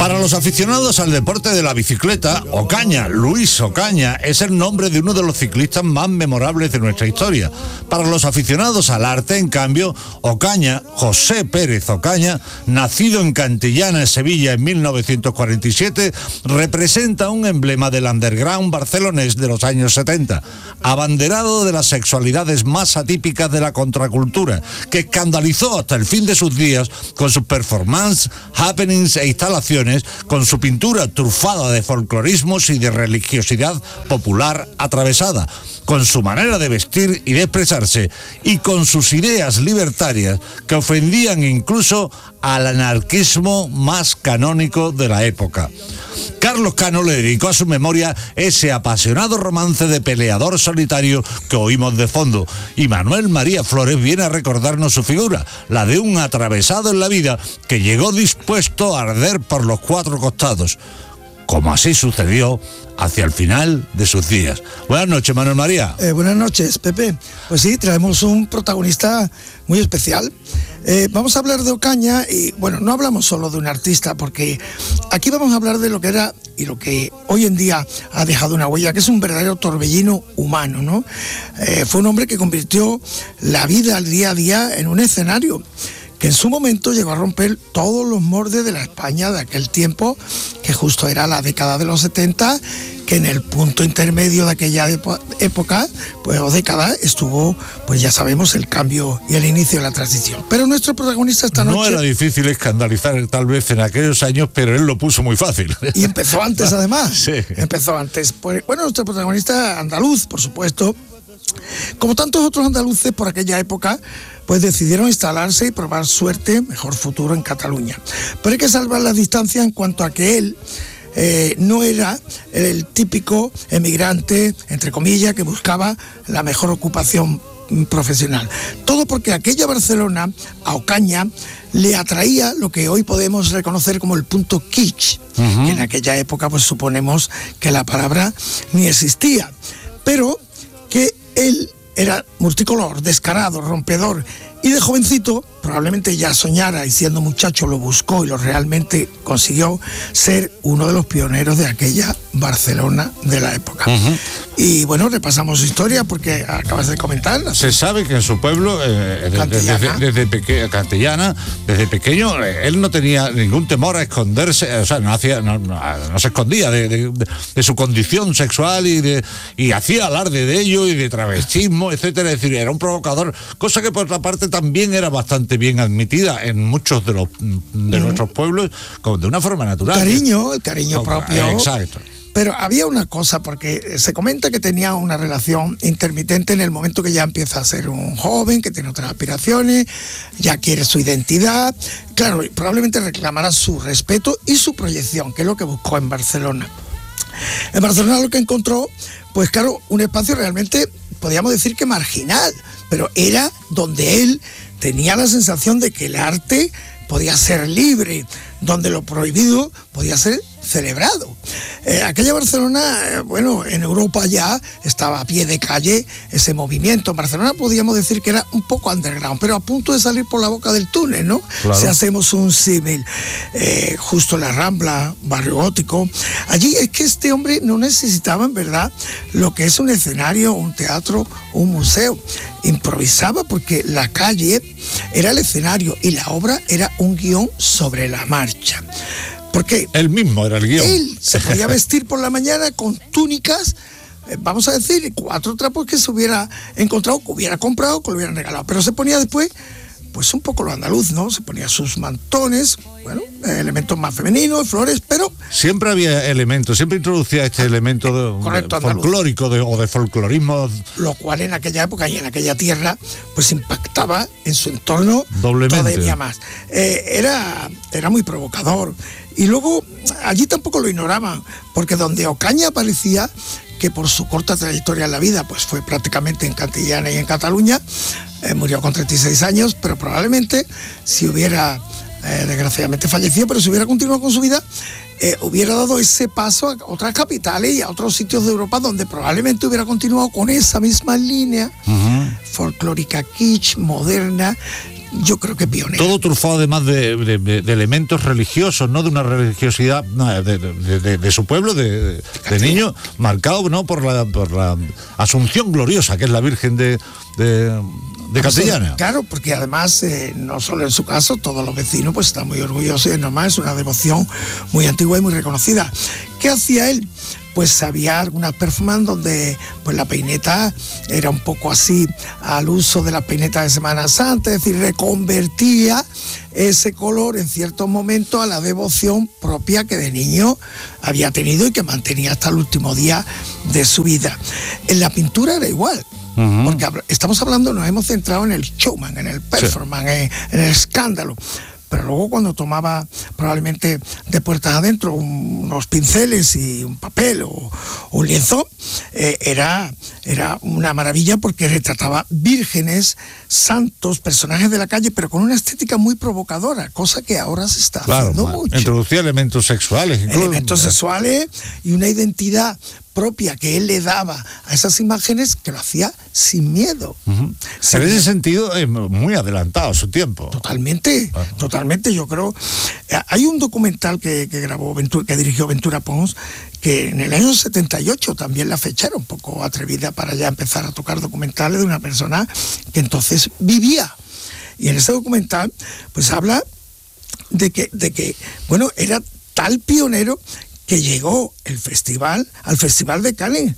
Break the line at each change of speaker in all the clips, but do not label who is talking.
Para los aficionados al deporte de la bicicleta, Ocaña, Luis Ocaña, es el nombre de uno de los ciclistas más memorables de nuestra historia. Para los aficionados al arte, en cambio, Ocaña, José Pérez Ocaña, nacido en Cantillana, en Sevilla, en 1947, representa un emblema del underground barcelonés de los años 70, abanderado de las sexualidades más atípicas de la contracultura, que escandalizó hasta el fin de sus días con sus performances, happenings e instalaciones, con su pintura trufada de folclorismos y de religiosidad popular atravesada, con su manera de vestir y de expresarse, y con sus ideas libertarias que ofendían incluso al anarquismo más canónico de la época. Carlos Cano le dedicó a su memoria ese apasionado romance de peleador solitario que oímos de fondo, y Manuel María Flores viene a recordarnos su figura, la de un atravesado en la vida que llegó dispuesto a arder por los cuatro costados, como así sucedió hacia el final de sus días. Buenas noches, Manuel María.
Buenas noches, Pepe. Pues sí, traemos un protagonista muy especial. Vamos a hablar de Ocaña y, bueno, no hablamos solo de un artista, porque aquí vamos a hablar de lo que era y lo que hoy en día ha dejado una huella, que es un verdadero torbellino humano, ¿no? Fue un hombre que convirtió la vida al día a día en un escenario que en su momento llegó a romper todos los moldes de la España de aquel tiempo, que justo era la década de los 70, que en el punto intermedio de aquella época, pues o década, estuvo, pues ya sabemos, el cambio y el inicio de la transición. Pero nuestro protagonista esta noche...
No era difícil escandalizar tal vez en aquellos años, pero él lo puso muy fácil.
Y empezó antes, además.
Sí.
Empezó antes. Pues, bueno, nuestro protagonista andaluz, por supuesto, como tantos otros andaluces por aquella época, pues decidieron instalarse y probar suerte, mejor futuro en Cataluña. Pero hay que salvar las distancias en cuanto a que él no era el típico emigrante, entre comillas, que buscaba la mejor ocupación profesional. Todo porque aquella Barcelona, a Ocaña, le atraía lo que hoy podemos reconocer como el punto kitsch, que en aquella época pues suponemos que la palabra ni existía, pero que él era multicolor, descarado, rompedor, y de jovencito probablemente ya soñara, y siendo muchacho lo buscó y lo realmente consiguió, ser uno de los pioneros de aquella Barcelona de la época. Y bueno, repasamos su historia porque acabas de comentarla. Se
sabe que en su pueblo, Cantillana, desde pequeño, él no tenía ningún temor a esconderse, o sea, no se escondía de su condición sexual y hacía alarde de ello y de travestismo, etcétera. Es decir, era un provocador, cosa que por otra parte también era bastante bien admitida en muchos de nuestros pueblos, como de una forma natural.
El cariño propio.
Exacto.
Pero había una cosa, porque se comenta que tenía una relación intermitente en el momento que ya empieza a ser un joven, que tiene otras aspiraciones, ya quiere su identidad. Claro, probablemente reclamará su respeto y su proyección, que es lo que buscó en Barcelona. En Barcelona lo que encontró, pues claro, un espacio realmente, podríamos decir que marginal, pero era donde él tenía la sensación de que el arte podía ser libre, donde lo prohibido podía ser celebrado. Aquella Barcelona, bueno, en Europa ya estaba a pie de calle ese movimiento. En Barcelona podíamos decir que era un poco underground, pero a punto de salir por la boca del túnel, ¿no?
Claro.
Si hacemos un símil, justo en la Rambla, barrio gótico. Allí es que este hombre no necesitaba, en verdad, lo que es un escenario, un teatro, un museo. Improvisaba porque la calle era el escenario y la obra era un guión sobre la marcha. Porque
él mismo era el guión.
Él se podía vestir por la mañana con túnicas, vamos a decir, 4 trapos que se hubiera encontrado, que hubiera comprado, que lo hubieran regalado. Pero se ponía después, pues un poco lo andaluz, ¿no? Se ponía sus mantones, bueno, elementos más femeninos, flores, pero...
Siempre había elementos, siempre introducía este elemento folclórico o de folclorismo.
Lo cual en aquella época y en aquella tierra, pues impactaba en su entorno
doblemente.
Todavía más. Era muy provocador. Y luego, allí tampoco lo ignoraban, porque donde Ocaña aparecía, que por su corta trayectoria en la vida, pues fue prácticamente en Cantillana y en Cataluña, murió con 36 años, pero probablemente si hubiera, desgraciadamente falleció, pero si hubiera continuado con su vida, hubiera dado ese paso a otras capitales y a otros sitios de Europa donde probablemente hubiera continuado con esa misma línea folclórica, kitsch, moderna, yo creo que pionera.
Todo trufado además de elementos religiosos, ¿no? De una religiosidad de su pueblo, de niño, marcado, ¿no? por la Asunción gloriosa, que es la Virgen de Cantillana.
Claro, porque además, no solo en su caso, todos los vecinos pues están muy orgullosos y es normal, es una devoción muy antigua y muy reconocida. ¿Qué hacía él? Pues había algunas performances donde pues la peineta era un poco así al uso de la peineta de Semana Santa, es decir, reconvertía ese color en ciertos momentos a la devoción propia que de niño había tenido y que mantenía hasta el último día de su vida. En la pintura era igual. Porque estamos hablando, nos hemos centrado en el showman, en el performance, en el escándalo. Pero luego cuando tomaba probablemente de puertas adentro unos pinceles y un papel o un lienzo, era una maravilla porque retrataba vírgenes, santos, personajes de la calle, pero con una estética muy provocadora, cosa que ahora se está haciendo mucho.
Introducía elementos sexuales.
Elementos sexuales y una identidad propia que él le daba a esas imágenes que lo hacía sin miedo.
En ese sentido, muy adelantado a su tiempo.
Totalmente. Yo creo. Hay un documental que dirigió Ventura Pons, que en el año 78 también la fecha era un poco atrevida para ya empezar a tocar documentales de una persona que entonces vivía. Y en ese documental, pues habla de que bueno, era tal pionero que llegó al Festival de Cannes,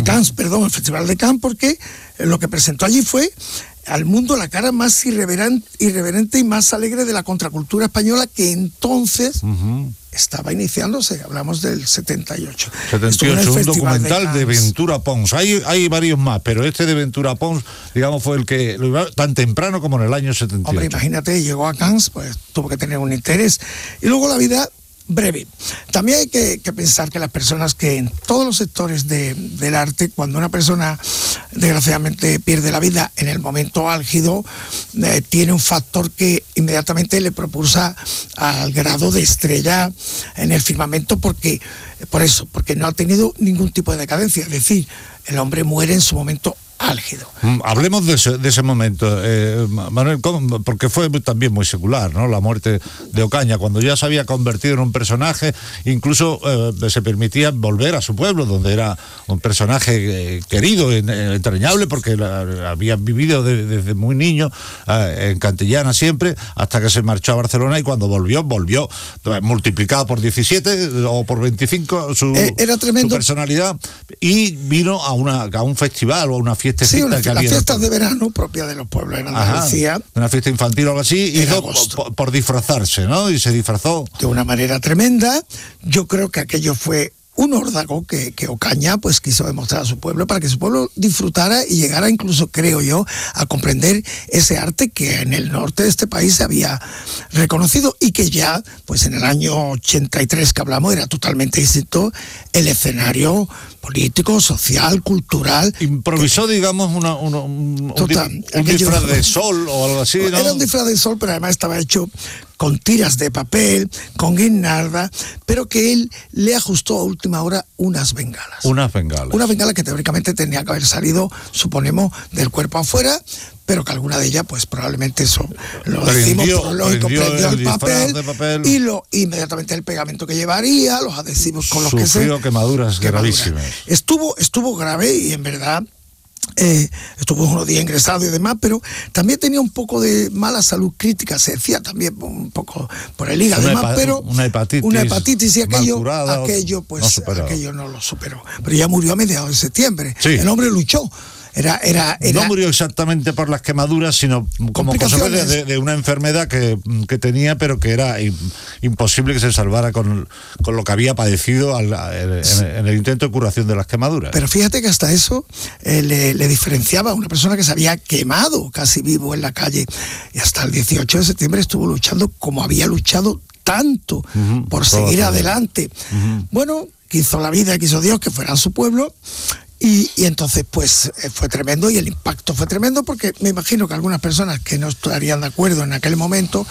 el Festival de Cannes, porque lo que presentó allí fue al mundo la cara más irreverente y más alegre de la contracultura española que entonces estaba iniciándose. Hablamos del 78.
78, un documental de Ventura Pons. Hay varios más, pero este de Ventura Pons, digamos, fue el que lo iba tan temprano como en el año 78.
Hombre, imagínate, llegó a Cannes, pues tuvo que tener un interés. Y luego la vida breve. También hay que pensar que las personas que en todos los sectores del arte, cuando una persona desgraciadamente pierde la vida en el momento álgido, tiene un factor que inmediatamente le propulsa al grado de estrella en el firmamento, porque no ha tenido ningún tipo de decadencia. Es decir, el hombre muere en su momento álgido.
Hablemos de ese momento, Manuel, porque fue también muy secular, ¿no? La muerte de Ocaña, cuando ya se había convertido en un personaje, incluso se permitía volver a su pueblo, donde era un personaje querido, entrañable, porque había vivido desde muy niño en Cantillana siempre, hasta que se marchó a Barcelona, y cuando volvió multiplicado por 17 o por 25
era tremendo.
Su personalidad, y vino a un festival o a una fiesta.
Sí, las fiestas de verano propia de los pueblos en Andalucía.
Una fiesta infantil o algo así, hizo por disfrazarse, ¿no? Y se disfrazó
de una manera tremenda. Yo creo que aquello fue un órdago que Ocaña pues quiso demostrar a su pueblo para que su pueblo disfrutara y llegara incluso, creo yo, a comprender ese arte que en el norte de este país se había reconocido y que ya pues en el año 83 que hablamos era totalmente distinto el escenario político, social, cultural.
Improvisó, digamos, un disfraz de sol o algo así, ¿no?
Era un disfraz de sol, pero además estaba hecho con tiras de papel, con guirnalda, pero que él le ajustó a última hora unas bengalas.
Unas bengalas.
Una bengala que teóricamente tenía que haber salido, suponemos, del cuerpo afuera, pero que alguna de ellas, pues probablemente eso lo decimos por lógico, prendió el papel y inmediatamente el pegamento que llevaría, los adhesivos con los que se...
Sufrió quemaduras gravísimas.
Estuvo grave y en verdad estuvo unos días ingresado y demás, pero también tenía un poco de mala salud crítica, se decía también un poco por el hígado, pero una hepatitis y aquello no lo superó. Pero ya murió a mediados de septiembre. Sí. El hombre luchó.
No murió exactamente por las quemaduras, sino como consecuencia de una enfermedad que tenía, pero que era imposible que se salvara con lo que había padecido en el intento de curación de las quemaduras.
Pero fíjate que hasta eso le diferenciaba a una persona que se había quemado casi vivo en la calle, y hasta el 18 de septiembre estuvo luchando como había luchado tanto por seguir adelante. Bueno, quiso la vida, quiso Dios que fuera a su pueblo. Y entonces pues fue tremendo, y el impacto fue tremendo, porque me imagino que algunas personas que no estarían de acuerdo en aquel momento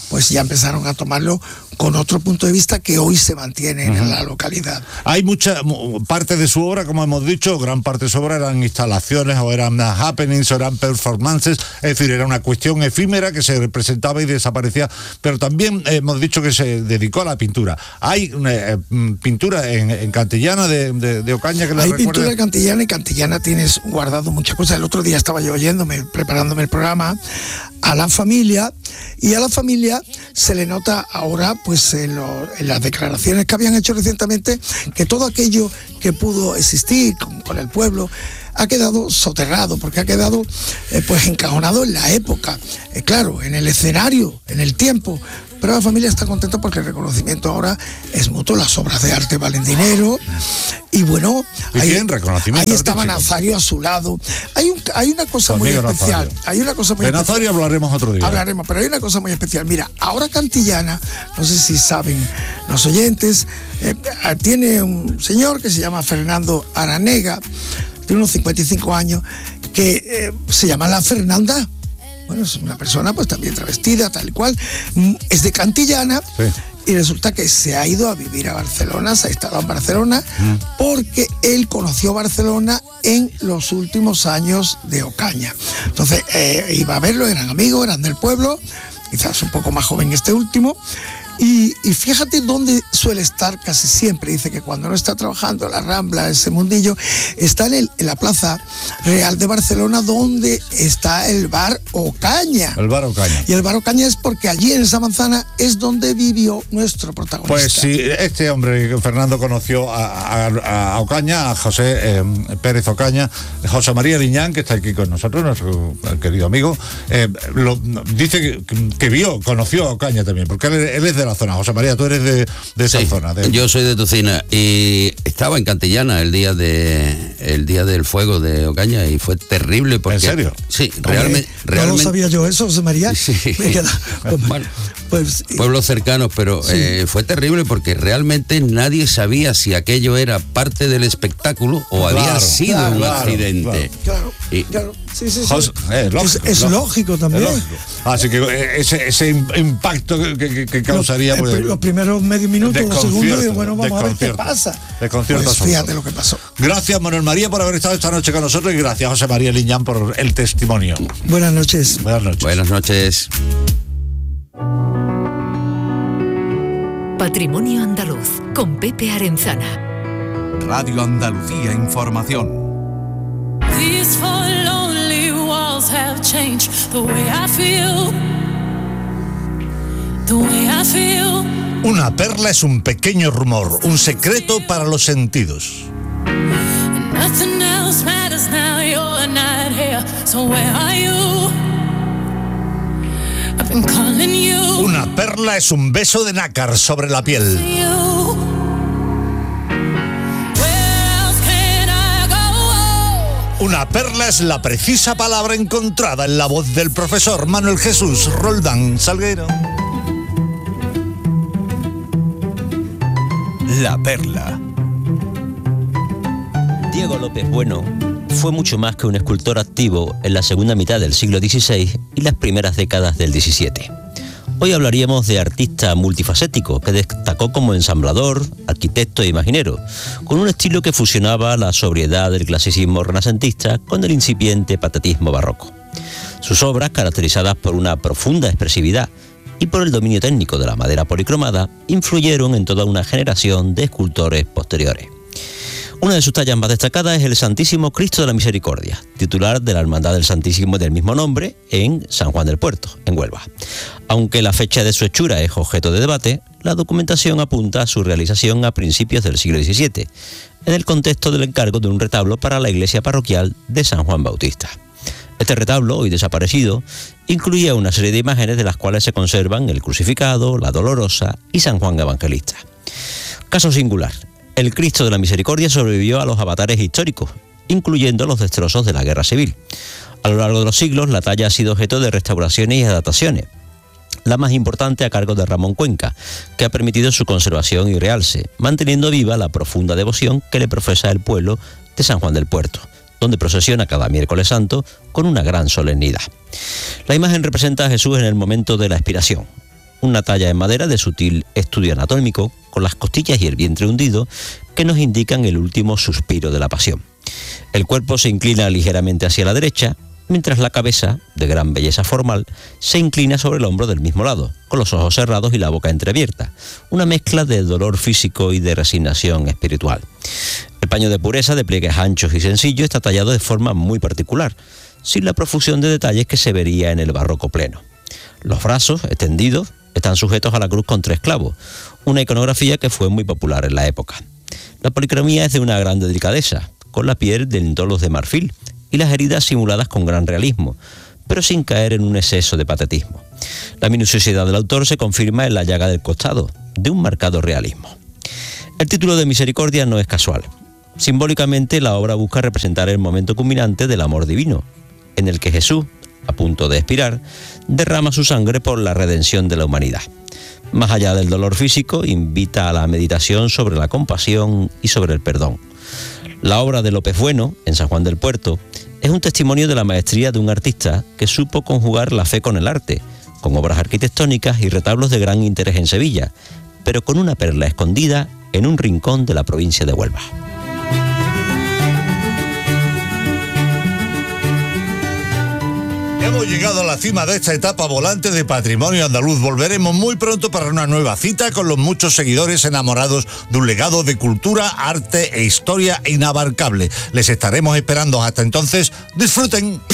pues ya empezaron a tomarlo con otro punto de vista que hoy se mantiene en la localidad.
Hay mucha parte de su obra, como hemos dicho, gran parte de su obra eran instalaciones o eran happenings o eran performances, es decir, era una cuestión efímera que se representaba y desaparecía, pero también hemos dicho que se dedicó a la pintura. Hay pintura en Cantillana de Ocaña que le recuerde.
Hay pintura de Cantillana, y Cantillana tienes guardado muchas cosas. El otro día estaba yo preparándome el programa, a la familia, y a la familia se le nota ahora, pues en las declaraciones que habían hecho recientemente, que todo aquello que pudo existir con el pueblo ha quedado soterrado, porque ha quedado pues encajonado en la época, claro, en el escenario, en el tiempo. Pero la familia está contenta porque el reconocimiento ahora es mutuo, las obras de arte valen dinero, y bueno, ahí estaba Nazario a su lado. Hay una cosa muy especial. Hay una cosa muy
especial. De Nazario hablaremos otro día.
Hablaremos, pero hay una cosa muy especial. Mira, ahora Cantillana, no sé si saben los oyentes, tiene un señor que se llama Fernando Aranega, tiene unos 55 años, que se llama La Fernanda. Bueno, es una persona pues también travestida, tal y cual, es de Cantillana, sí. Y resulta que se ha ido a vivir a Barcelona, se ha instalado en Barcelona, porque él conoció Barcelona en los últimos años de Ocaña. Entonces iba a verlo, eran amigos, eran del pueblo, quizás un poco más joven este último. Y fíjate dónde suele estar casi siempre. Dice que cuando no está trabajando en la Rambla, ese mundillo, está en la Plaza Real de Barcelona, donde está el bar Ocaña.
El bar Ocaña.
Y el bar Ocaña es porque allí en esa manzana es donde vivió nuestro protagonista.
Pues sí, este hombre, Fernando, conoció a Ocaña, a José Pérez Ocaña, José María Liñán, que está aquí con nosotros, nuestro querido amigo, dice que conoció a Ocaña también, porque él es de la zona. José María, tú eres de esa zona.
Yo soy de Tocina y estaba en Cantillana el día del fuego de Ocaña y fue terrible porque...
¿En serio?
Sí, realmente...
No lo sabía yo eso, José María.
Sí.
Me queda,
bueno, pues, pueblos cercanos, pero sí. Fue terrible porque realmente nadie sabía si aquello era parte del espectáculo o había sido un accidente.
Claro. Sí.
Es
lógico también. Es lógico.
Así que ese impacto que causaría...
los primeros medio minutos, los segundos, y bueno, vamos a ver qué pasa.
Pues
fíjate lo que pasó.
Gracias, Manuel María, por haber estado esta noche con nosotros, y gracias, José María Liñán, por el testimonio.
Buenas noches.
Buenas noches.
Patrimonio Andaluz, con Pepe Arenzana.
Radio Andalucía Información.
These four lonely walls have changed the way I feel. The way I feel.
Una perla es un pequeño rumor, un secreto para los sentidos.
Nothing else matters now, you're not here. So where are you? I've been calling you.
Una perla es un beso de nácar sobre la piel. Una perla es la precisa palabra encontrada en la voz del profesor Manuel Jesús Roldán Salguero.
La perla.
Diego López Bueno fue mucho más que un escultor activo en la segunda mitad del siglo XVI y las primeras décadas del XVII. Hoy hablaríamos de artista multifacético que destacó como ensamblador, arquitecto e imaginero, con un estilo que fusionaba la sobriedad del clasicismo renacentista con el incipiente patetismo barroco. Sus obras, caracterizadas por una profunda expresividad y por el dominio técnico de la madera policromada, influyeron en toda una generación de escultores posteriores. Una de sus tallas más destacadas es el Santísimo Cristo de la Misericordia, titular de la Hermandad del Santísimo del mismo nombre en San Juan del Puerto, en Huelva. Aunque la fecha de su hechura es objeto de debate, la documentación apunta a su realización a principios del siglo XVII, en el contexto del encargo de un retablo para la iglesia parroquial de San Juan Bautista. Este retablo, hoy desaparecido, incluía una serie de imágenes de las cuales se conservan el crucificado, la dolorosa y San Juan Evangelista. Caso singular. El Cristo de la Misericordia sobrevivió a los avatares históricos, incluyendo los destrozos de la Guerra Civil. A lo largo de los siglos, la talla ha sido objeto de restauraciones y adaptaciones, la más importante a cargo de Ramón Cuenca, que ha permitido su conservación y realce, manteniendo viva la profunda devoción que le profesa el pueblo de San Juan del Puerto, donde procesiona cada miércoles santo con una gran solemnidad. La imagen representa a Jesús en el momento de la expiración. una talla en madera de sutil estudio anatómico, con las costillas y el vientre hundido, que nos indican el último suspiro de la pasión. El cuerpo se inclina ligeramente hacia la derecha, mientras la cabeza, de gran belleza formal, se inclina sobre el hombro del mismo lado, con los ojos cerrados y la boca entreabierta, una mezcla de dolor físico y de resignación espiritual. El paño de pureza, de pliegues anchos y sencillos, está tallado de forma muy particular, sin la profusión de detalles que se vería en el barroco pleno. Los brazos, extendidos, están sujetos a la cruz con 3 clavos, una iconografía que fue muy popular en la época. La policromía es de una gran delicadeza, con la piel de lindolos de marfil y las heridas simuladas con gran realismo, pero sin caer en un exceso de patetismo. La minuciosidad del autor se confirma en la llaga del costado, de un marcado realismo. El título de Misericordia no es casual. Simbólicamente, la obra busca representar el momento culminante del amor divino, en el que Jesús, a punto de expirar, derrama su sangre por la redención de la humanidad. Más allá del dolor físico, invita a la meditación sobre la compasión y sobre el perdón. La obra de López Bueno, en San Juan del Puerto, es un testimonio de la maestría de un artista que supo conjugar la fe con el arte, con obras arquitectónicas y retablos de gran interés en Sevilla, pero con una perla escondida en un rincón de la provincia de Huelva.
Hemos llegado a la cima de esta etapa volante de Patrimonio Andaluz. Volveremos muy pronto para una nueva cita con los muchos seguidores enamorados de un legado de cultura, arte e historia inabarcable. Les estaremos esperando. Hasta entonces, disfruten.